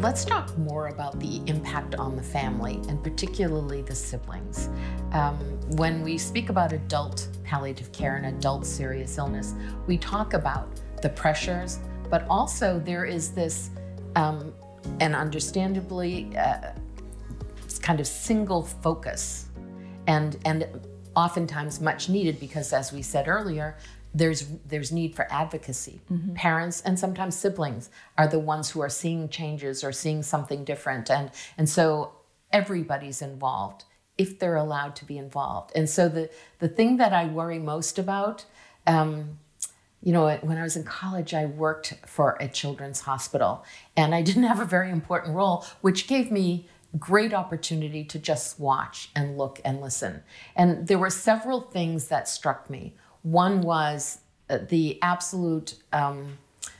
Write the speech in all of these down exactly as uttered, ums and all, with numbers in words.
Let's talk more about the impact on the family and particularly the siblings. Um, when we speak about adult palliative care and adult serious illness, we talk about the pressures, but also there is this, um, and understandably, uh, kind of single focus, and and oftentimes much needed because, as we said earlier, there's there's need for advocacy. Mm-hmm. Parents and sometimes siblings are the ones who are seeing changes or seeing something different, and and so everybody's involved if they're allowed to be involved. And so the the thing that I worry most about, um, you know, when I was in college, I worked for a children's hospital, and I didn't have a very important role, which gave me great opportunity to just watch and look and listen. And there were several things that struck me. One was the absolute um,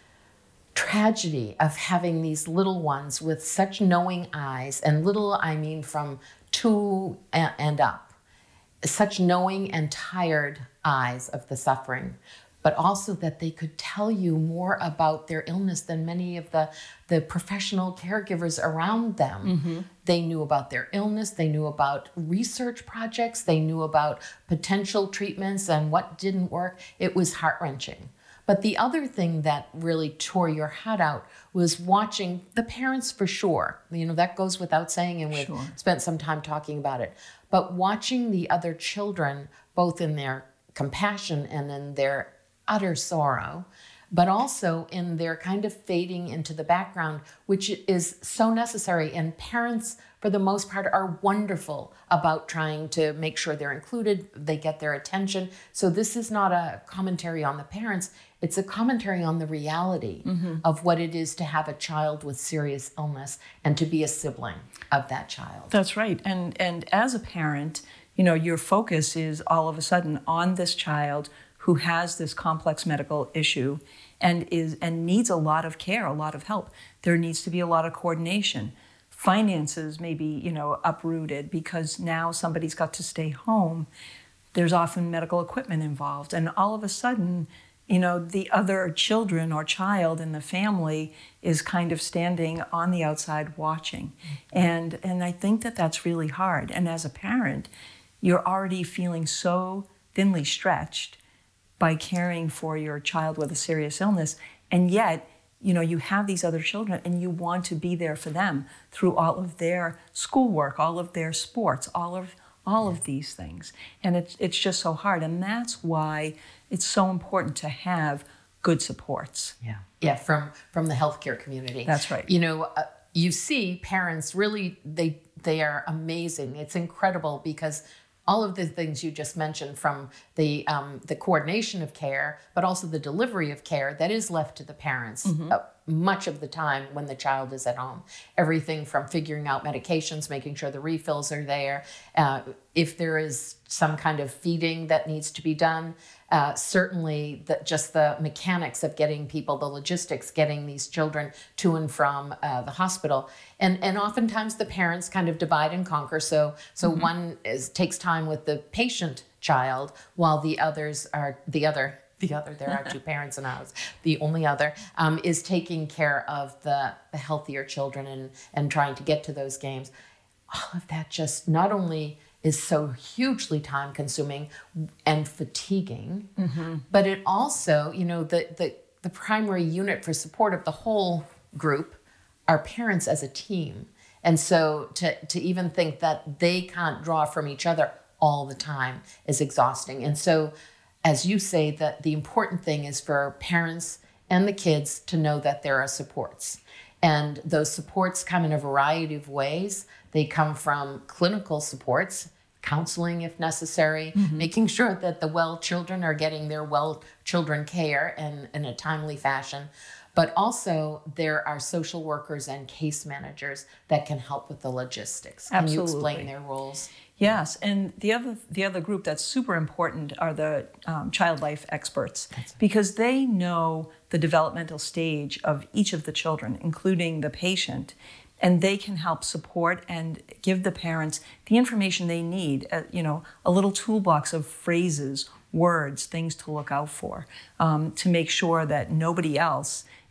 tragedy of having these little ones with such knowing eyes, and little, I mean from two and up, such knowing and tired eyes of the suffering, but also that they could tell you more about their illness than many of the, the professional caregivers around them. Mm-hmm. They knew about their illness, they knew about research projects, they knew about potential treatments and what didn't work. It was heart-wrenching. But the other thing that really tore your heart out was watching the parents, for sure. You know, that goes without saying, and we've sure. spent some time talking about it. But watching the other children, both in their compassion and in their utter sorrow, but also in their kind of fading into the background, which is so necessary. And parents, for the most part, are wonderful about trying to make sure they're included, they get their attention. So this is not a commentary on the parents, it's a commentary on the reality mm-hmm. of what it is to have a child with serious illness and to be a sibling of that child. That's right. And and as a parent, you know, your focus is all of a sudden on this child who has this complex medical issue and is and needs a lot of care, a lot of help. There needs to be a lot of coordination. Finances may be, you know, uprooted because now somebody's got to stay home. There's often medical equipment involved, and all of a sudden, you know, the other children or child in the family is kind of standing on the outside watching. Mm-hmm. And and I think that that's really hard. And as a parent, you're already feeling so thinly stretched by caring for your child with a serious illness, and yet, you know, you have these other children and you want to be there for them through all of their schoolwork, all of their sports, all of all of these things. And it's it's just so hard, and that's why it's so important to have good supports. Yeah, yeah, from from the healthcare community. That's right. You know, uh, you see parents really, they they are amazing. It's incredible because all of the things you just mentioned, from the um, the coordination of care, but also the delivery of care that is left to the parents mm-hmm. uh, much of the time when the child is at home. Everything from figuring out medications, making sure the refills are there, uh, if there is some kind of feeding that needs to be done, uh, certainly the, just the mechanics of getting people, the logistics, getting these children to and from uh, the hospital. And and oftentimes the parents kind of divide and conquer. So so mm-hmm. one is takes time with the patient child while the others are the other the other there are two parents in the house. The only other um, is taking care of the, the healthier children and and trying to get to those games. All of that just not only is so hugely time consuming and fatiguing, mm-hmm. but it also, you know, the, the the primary unit for support of the whole group are parents as a team. And so to, to even think that they can't draw from each other all the time is exhausting. And so, as you say, that the important thing is for parents and the kids to know that there are supports. And those supports come in a variety of ways. They come from clinical supports, counseling if necessary, mm-hmm. making sure that the well children are getting their well children care in, in a timely fashion. But also there are social workers and case managers that can help with the logistics. Can Absolutely. you explain their roles? Yes, and the other the other group that's super important are the um, child life experts, because they know the developmental stage of each of the children, including the patient, and they can help support and give the parents the information they need, uh, you know, a little toolbox of phrases, words, things to look out for, um, to make sure that nobody else